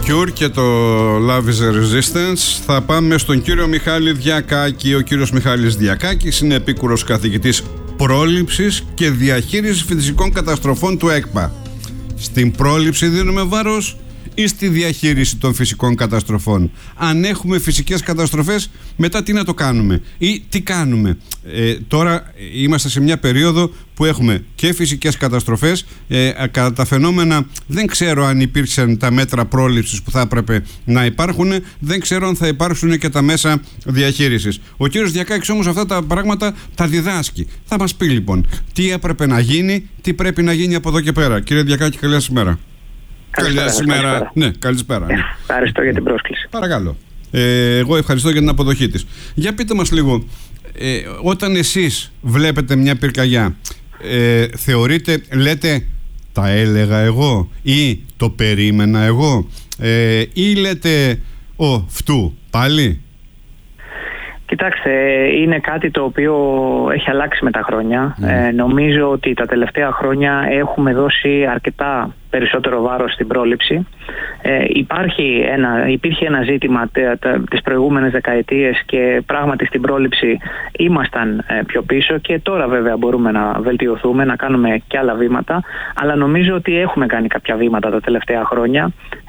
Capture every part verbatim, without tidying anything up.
Cure και το Love is a Resistance. Θα πάμε στον κύριο Μιχάλη Διακάκη. Ο κύριος Μιχάλης Διακάκης είναι επίκουρος καθηγητής πρόληψης και διαχείρισης φυσικών καταστροφών του ΕΚΠΑ. Στην πρόληψη δίνουμε βάρος ή στη διαχείριση των φυσικών καταστροφών? Αν έχουμε φυσικές καταστροφές, μετά τι να το κάνουμε ή τι κάνουμε? Ε, τώρα είμαστε σε μια περίοδο που έχουμε και φυσικές καταστροφές. Ε, κατά τα φαινόμενα δεν ξέρω αν υπήρξαν τα μέτρα πρόληψης που θα έπρεπε να υπάρχουν. Δεν ξέρω αν θα υπάρξουν και τα μέσα διαχείρισης. Ο κύριος Διακάκης όμως αυτά τα πράγματα τα διδάσκει. Θα μας πει λοιπόν τι έπρεπε να γίνει, τι πρέπει να γίνει από εδώ και πέρα. Κύριε Διακάκη, καλή σήμερα. Καλησπέρα. Ναι, καλησπέρα. Ναι. Ευχαριστώ για την πρόσκληση. Παρακαλώ. Ε, εγώ ευχαριστώ για την αποδοχή της. Για πείτε μας λίγο, ε, όταν εσείς βλέπετε μια πυρκαγιά, ε, θεωρείτε, λέτε τα έλεγα εγώ ή το περίμενα εγώ, ε, ή λέτε ο φτού πάλι? Κοιτάξτε, είναι κάτι το οποίο έχει αλλάξει με τα χρόνια. Mm. Ε, νομίζω ότι τα τελευταία χρόνια έχουμε δώσει αρκετά περισσότερο βάρος στην πρόληψη. Ε, υπάρχει ένα, υπήρχε ένα ζήτημα τε, τε, τις προηγούμενες δεκαετίες και πράγματι στην πρόληψη ήμασταν ε, πιο πίσω, και τώρα βέβαια μπορούμε να βελτιωθούμε, να κάνουμε και άλλα βήματα, αλλά νομίζω ότι έχουμε κάνει κάποια βήματα τα τελευταία χρόνια.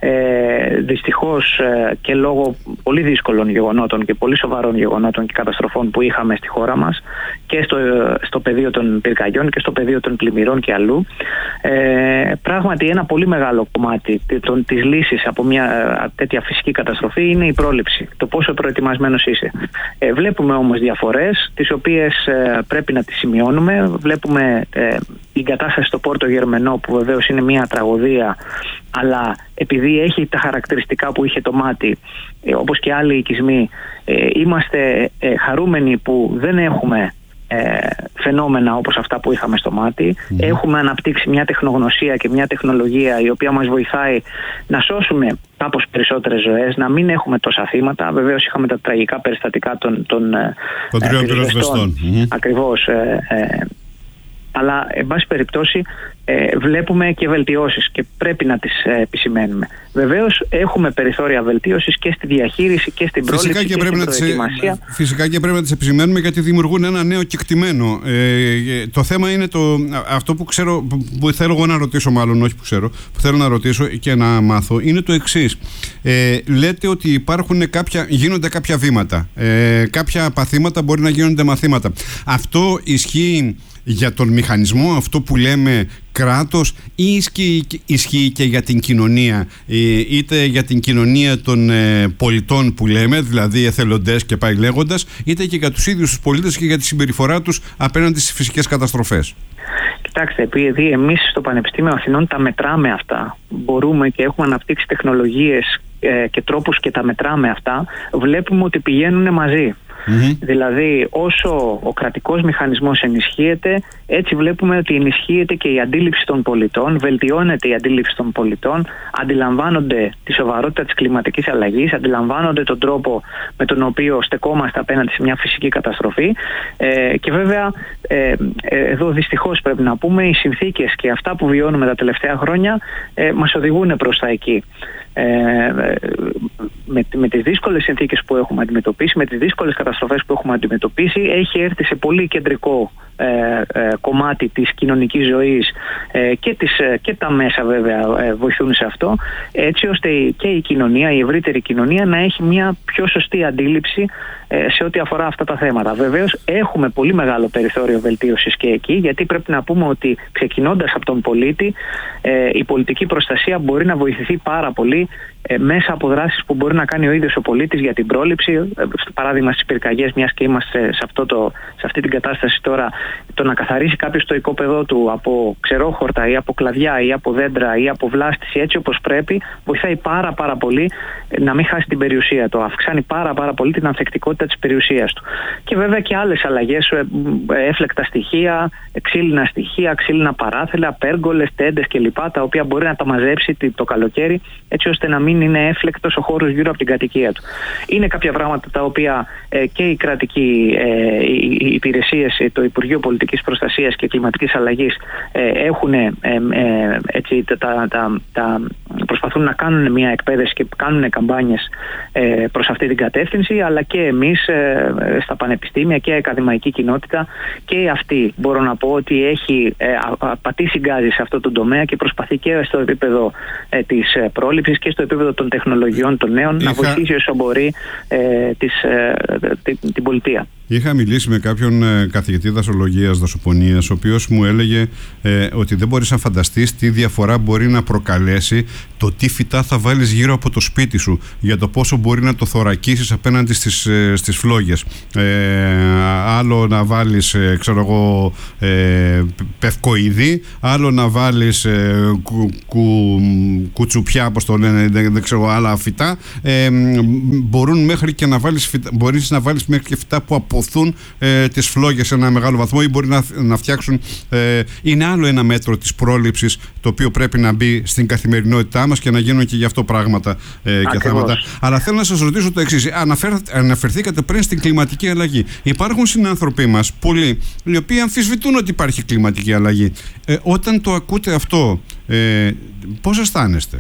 Ε, δυστυχώς ε, και λόγω πολύ δύσκολων γεγονότων και πολύ σοβαρών γεγονότων και καταστροφών που είχαμε στη χώρα μας και στο, στο πεδίο των πυρκαγιών και στο πεδίο των πλημμυρών και αλλού, ε, πράγματι ένα πολύ μεγάλο κομμάτι της λύσης από μια τέτοια φυσική καταστροφή είναι η πρόληψη, το πόσο προετοιμασμένος είσαι. Ε, βλέπουμε όμως διαφορές, τις οποίες ε, πρέπει να τις σημειώνουμε. Βλέπουμε ε, την κατάσταση στο Πόρτο Γερμενό, που βεβαίως είναι μια τραγωδία, αλλά επειδή έχει τα χαρακτηριστικά που είχε το Μάτι, ε, όπως και άλλοι οικισμοί, ε, είμαστε ε, χαρούμενοι που δεν έχουμε Ε, φαινόμενα όπως αυτά που είχαμε στο Μάτι. Mm. Έχουμε αναπτύξει μια τεχνογνωσία και μια τεχνολογία η οποία μας βοηθάει να σώσουμε κάπως περισσότερες ζωές, να μην έχουμε τόσα θύματα. Βεβαίως είχαμε τα τραγικά περιστατικά των, των, των ε, τριών πυροσβεστών. Mm. Ακριβώς. Ε, ε, αλλά, εν πάση περιπτώσει, ε, βλέπουμε και βελτιώσεις και πρέπει να τις ε, επισημαίνουμε. Βεβαίως έχουμε περιθώρια βελτίωσης και στη διαχείριση και στην πρόληψη και, και στην προετοιμασία. Φυσικά και πρέπει να τις επισημαίνουμε, γιατί δημιουργούν ένα νέο κεκτημένο. Ε, το θέμα είναι το, αυτό που ξέρω, που θέλω εγώ να ρωτήσω, μάλλον όχι που ξέρω, που θέλω να ρωτήσω και να μάθω, είναι το εξής. Ε, λέτε ότι υπάρχουν κάποια, γίνονται κάποια βήματα. Ε, κάποια παθήματα μπορεί να γίνονται μαθήματα. Αυτό ισχύει για τον μηχανισμό, αυτό που λέμε κράτος, ή ισχύει, ισχύει και για την κοινωνία, είτε για την κοινωνία των πολιτών που λέμε, δηλαδή εθελοντές και πάει λέγοντας, είτε και για τους ίδιους τους πολίτες και για τη συμπεριφορά τους απέναντι στις φυσικές καταστροφές? Κοιτάξτε, επειδή εμείς στο Πανεπιστήμιο Αθηνών τα μετράμε αυτά, μπορούμε και έχουμε αναπτύξει τεχνολογίες και τρόπους και τα μετράμε αυτά, βλέπουμε ότι πηγαίνουν μαζί. Mm-hmm. Δηλαδή, όσο ο κρατικός μηχανισμός ενισχύεται, έτσι βλέπουμε ότι ενισχύεται και η αντίληψη των πολιτών, βελτιώνεται η αντίληψη των πολιτών, αντιλαμβάνονται τη σοβαρότητα της κλιματικής αλλαγής, αντιλαμβάνονται τον τρόπο με τον οποίο στεκόμαστε απέναντι σε μια φυσική καταστροφή. Ε, και βέβαια, ε, εδώ δυστυχώς πρέπει να πούμε, οι συνθήκες και αυτά που βιώνουμε τα τελευταία χρόνια ε, μας οδηγούν προς τα εκεί. Ε, με, με τις δύσκολες συνθήκες που έχουμε αντιμετωπίσει, με τις δύσκολες καταστροφές που έχουμε αντιμετωπίσει, έχει έρθει σε πολύ κεντρικό ε, ε, κομμάτι της κοινωνικής ζωής ε, και, τις, ε, και τα μέσα βέβαια ε, βοηθούν σε αυτό, έτσι ώστε και η κοινωνία, η ευρύτερη κοινωνία, να έχει μια πιο σωστή αντίληψη ε, σε ό,τι αφορά αυτά τα θέματα. Βεβαίως έχουμε πολύ μεγάλο περιθώριο βελτίωσης και εκεί, γιατί πρέπει να πούμε ότι ξεκινώντας από τον πολίτη, ε, η πολιτική προστασία μπορεί να βοηθηθεί πάρα πολύ ε, μέσα από δράσεις που μπορεί να κάνει ο ίδιος ο πολίτης για την πρόληψη. Ε, στο παράδειγμα στις πυρκαγιές, μιας και είμαστε σε, αυτό το, σε αυτή την κατάσταση τώρα, το να καθαρίσει κάποιος το οικόπεδό του από ξερόχορτα ή από κλαδιά ή από δέντρα ή από βλάστηση έτσι όπως πρέπει, βοηθάει πάρα πάρα πολύ να μην χάσει την περιουσία του. Αυξάνει πάρα πάρα πολύ την ανθεκτικότητα της περιουσίας του. Και βέβαια και άλλες αλλαγές, έφλεκτα στοιχεία, ξύλινα στοιχεία, ξύλινα παράθυρα, πέργολες, τέντες κλπ. Τα οποία μπορεί να τα μαζέψει το καλοκαίρι, έτσι ώστε να μην είναι έφλεκτος ο χώρος γύρω από την κατοικία του. Είναι κάποια πράγματα τα οποία ε, και οι κρατικοί ε, οι, οι υπηρεσίες, το Υπουργείο Πολιτικής Προστασίας και Κλιματικής Αλλαγής ε, έχουν ε, ε, έτσι, τα, τα, τα, τα προσπαθούν να κάνουν μια εκπαίδευση και κάνουν καμπάνιες ε, προς αυτή την κατεύθυνση, αλλά και εμείς ε, στα πανεπιστήμια και η ακαδημαϊκή κοινότητα και αυτή μπορώ να πω ότι έχει ε, πατήσει γκάζι σε αυτό το τομέα και προσπαθεί και στο επίπεδο ε, της πρόληψης και στο επίπεδο των τεχνολογιών των νέων Είχα... να βοηθήσει όσο μπορεί ε, της, ε, την, την πολιτεία. Είχα μιλήσει με κάποιον ε, καθηγητή δασολογίας, δασοπονίας, ο οποίος μου έλεγε ε, ότι δεν μπορείς να φανταστείς τι διαφορά μπορεί να προκαλέσει το τι φυτά θα βάλεις γύρω από το σπίτι σου, για το πόσο μπορεί να το θωρακίσεις απέναντι στις, ε, στις φλόγες. Ε, άλλο να βάλεις, ε, ξέρω εγώ, ε, πευκοειδή, άλλο να βάλεις ε, κου, κου, κουτσουπιά, όπως το λένε, δεν, δεν ξέρω, άλλα φυτά. Ε, μπορούν μέχρι και να βάλεις φυτά, μπορείς να βάλεις μέχρι και φυτά που αποθούν ε, τις φλόγες σε ένα μεγάλο βαθμό ή μπορεί να, να φτιάξουν. Ε, είναι άλλο ένα μέτρο της πρόληψης το οποίο πρέπει να μπει στην καθημερινότητά μας και να γίνουν και γι' αυτό πράγματα ε, και θέματα. Αλλά θέλω να σας ρωτήσω το εξής. Αναφέρ, αναφερθήκατε πριν στην κλιματική αλλαγή. Υπάρχουν συνάνθρωποι μας, πολλοί, οι οποίοι αμφισβητούν ότι υπάρχει κλιματική αλλαγή. Ε, όταν το ακούτε αυτό, ε, πώς αισθάνεστε?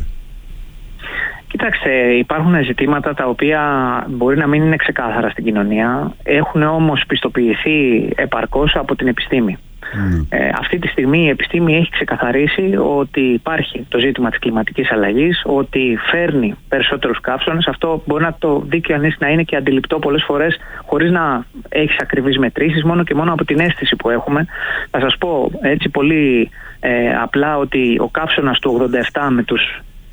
Κοιτάξτε, υπάρχουν ζητήματα τα οποία μπορεί να μην είναι ξεκάθαρα στην κοινωνία, έχουν όμως πιστοποιηθεί επαρκώς από την επιστήμη. Mm. Ε, αυτή τη στιγμή η επιστήμη έχει ξεκαθαρίσει ότι υπάρχει το ζήτημα της κλιματικής αλλαγής, ότι φέρνει περισσότερους καύσωνες. Αυτό μπορεί να το δει κανείς να είναι και αντιληπτό πολλές φορές χωρίς να έχεις ακριβείς μετρήσεις, μόνο και μόνο από την αίσθηση που έχουμε. Θα σας πω έτσι πολύ ε, απλά ότι ο καύσωνας του ογδόντα επτά με τους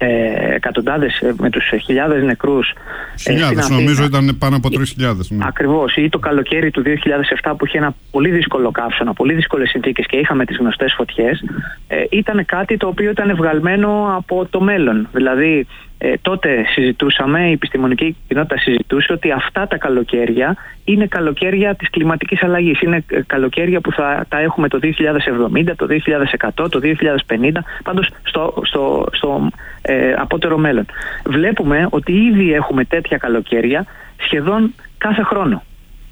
Ε, εκατοντάδες, με τους χιλιάδες νεκρούς. Χιλιάδες, ε, νομίζω ήταν πάνω από τρεις χιλιάδες. Ναι. Ακριβώς, ή το καλοκαίρι του δύο χιλιάδες επτά που είχε ένα πολύ δύσκολο καύσωνα, πολύ δύσκολες συνθήκες και είχαμε τις γνωστές φωτιές, ε, ήταν κάτι το οποίο ήταν βγαλμένο από το μέλλον. Δηλαδή, ε, τότε συζητούσαμε, η επιστημονική κοινότητα συζητούσε ότι αυτά τα καλοκαίρια είναι καλοκαίρια της κλιματικής αλλαγής. Είναι καλοκαίρια που θα τα έχουμε το δύο χιλιάδες εβδομήντα, το δύο χιλιάδες εκατό, το δύο χιλιάδες πενήντα, πάντως στο, στο, στο ε, απότερο μέλλον. Βλέπουμε ότι ήδη έχουμε τέτοια καλοκαίρια σχεδόν κάθε χρόνο.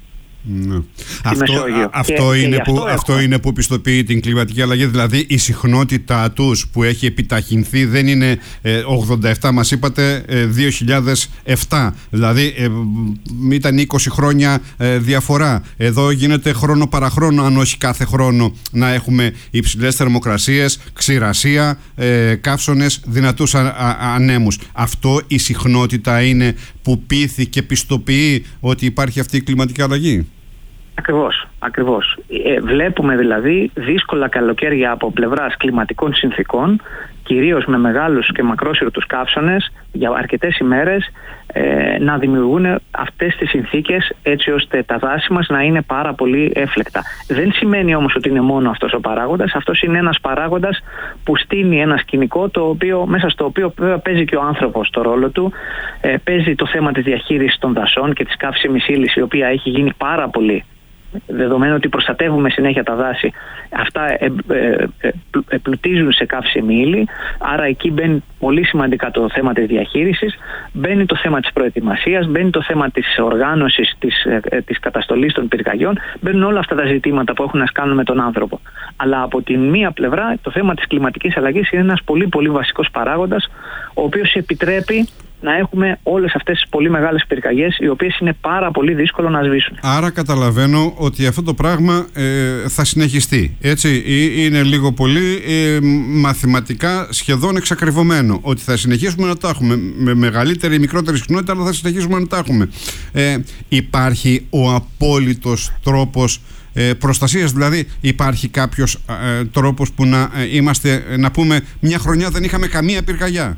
Ναι. Αυτό, αυτό, είναι και που, αυτό, αυτό είναι που πιστοποιεί την κλιματική αλλαγή. Δηλαδή η συχνότητά τους που έχει επιταχυνθεί δεν είναι ε, ογδόντα επτά, μας είπατε ε, δύο χιλιάδες επτά. Δηλαδή ε, ήταν είκοσι χρόνια ε, διαφορά. Εδώ γίνεται χρόνο παραχρόνο, αν όχι κάθε χρόνο, να έχουμε υψηλές θερμοκρασίες, ξηρασία, ε, καύσωνες, δυνατούς α, α, ανέμους. Αυτό η συχνότητα είναι που πείθει και πιστοποιεί ότι υπάρχει αυτή η κλιματική αλλαγή. Ακριβώς, ακριβώς. Ε, βλέπουμε δηλαδή δύσκολα καλοκαίρια από πλευράς κλιματικών συνθήκων, κυρίως με μεγάλους και μακρόσυρτους καύσωνες για αρκετές ημέρες, ε, να δημιουργούν αυτές τις συνθήκες έτσι ώστε τα δάση μας να είναι πάρα πολύ έφλεκτα. Δεν σημαίνει όμως ότι είναι μόνο αυτός ο παράγοντας. Αυτός είναι ένας παράγοντας που στείνει ένα σκηνικό το οποίο, μέσα στο οποίο βέβαια παίζει και ο άνθρωπος το ρόλο του. Ε, παίζει το θέμα της διαχείρισης των δασών και της καύσιμης ύλης, η οποία έχει γίνει πάρα πολύ. Δεδομένου ότι προστατεύουμε συνέχεια τα δάση, αυτά ε, ε, ε, πλουτίζουν σε καύσιμη ύλη, άρα εκεί μπαίνει πολύ σημαντικά το θέμα της διαχείρισης, μπαίνει το θέμα της προετοιμασίας, μπαίνει το θέμα της οργάνωσης, της, ε, της καταστολής των πυρκαγιών, μπαίνουν όλα αυτά τα ζητήματα που έχουν να κάνουν με τον άνθρωπο. Αλλά από τη μία πλευρά το θέμα της κλιματικής αλλαγής είναι ένας πολύ πολύ βασικός παράγοντας, ο οποίος επιτρέπει να έχουμε όλες αυτές τις πολύ μεγάλες πυρκαγιές, οι οποίες είναι πάρα πολύ δύσκολο να σβήσουν. Άρα καταλαβαίνω ότι αυτό το πράγμα ε, θα συνεχιστεί. Έτσι, είναι λίγο πολύ ε, μαθηματικά σχεδόν εξακριβωμένο ότι θα συνεχίσουμε να τα έχουμε με μεγαλύτερη ή μικρότερη συχνότητα, αλλά θα συνεχίσουμε να τα έχουμε. Ε, υπάρχει ο απόλυτος τρόπος ε, προστασίας, δηλαδή υπάρχει κάποιος ε, τρόπος που να ε, είμαστε, να πούμε μια χρονιά δεν είχαμε καμία πυρκαγιά?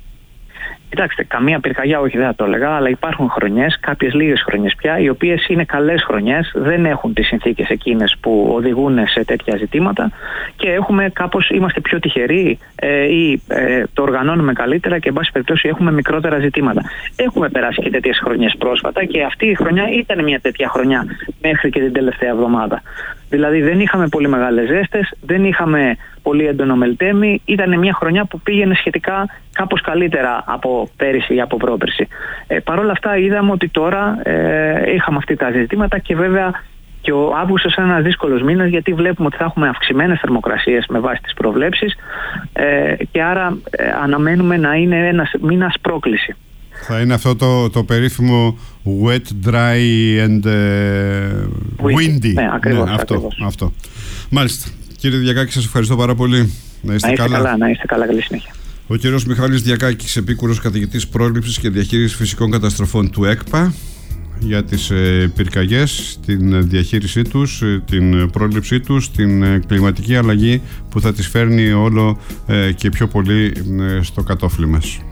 Κοιτάξτε, καμία πυρκαγιά όχι, δεν θα το έλεγα, αλλά υπάρχουν χρονιές, κάποιες λίγες χρονιές πια, οι οποίες είναι καλές χρονιές, δεν έχουν τις συνθήκες εκείνες που οδηγούν σε τέτοια ζητήματα και έχουμε κάπως, είμαστε πιο τυχεροί ε, ή ε, το οργανώνουμε καλύτερα και εν πάση περιπτώσει έχουμε μικρότερα ζητήματα. Έχουμε περάσει και τέτοιες χρονιές πρόσφατα και αυτή η χρονιά ήταν μια τέτοια χρονιά μέχρι και την τελευταία εβδομάδα. Δηλαδή δεν είχαμε πολύ μεγάλες ζέστες, δεν είχαμε πολύ έντονο μελτέμι, ήταν μια χρονιά που πήγαινε σχετικά κάπως καλύτερα από πέρυσι ή από πρόπερσι. Ε, Παρ' όλα αυτά είδαμε ότι τώρα ε, είχαμε αυτή τα ζητήματα και βέβαια Και ο Αύγουστος είναι ένας δύσκολος μήνας, γιατί βλέπουμε ότι θα έχουμε αυξημένες θερμοκρασίες με βάση τις προβλέψεις, ε, και άρα ε, αναμένουμε να είναι ένας μήνας πρόκληση. Θα είναι αυτό το, το περίφημο wet, dry and uh, windy. Ναι, ακριβώς, ναι, αυτό, ακριβώς. αυτό. Μάλιστα. Κύριε Διακάκη, σας ευχαριστώ πάρα πολύ. Να είστε, να είστε καλά. καλά. Να είστε καλά, καλή συνέχεια. Ο κύριος Μιχάλης Διακάκης, επίκουρος καθηγητής πρόληψης και διαχείρισης φυσικών καταστροφών του ΕΚΠΑ, για τις ε, πυρκαγιές, την διαχείρισή τους, ε, την πρόληψή τους, την ε, κλιματική αλλαγή που θα τις φέρνει όλο ε, και πιο πολύ ε, στο κατόφλι μας.